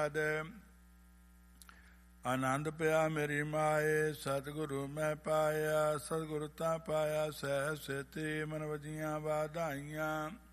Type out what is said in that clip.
ਬਾਦ। ਆਨੰਦ ਪਿਆ ਮੇਰੀ ਮਾਏ, ਸਤਿਗੁਰੂ ਮੈਂ ਪਾਇਆ। ਸਤਿਗੁਰੂ ਤਾਂ ਪਾਇਆ ਸਹਿ ਸੇਤੀ, ਮਨ ਵਜੀਆਂ ਵਾਧਾਈਆਂ।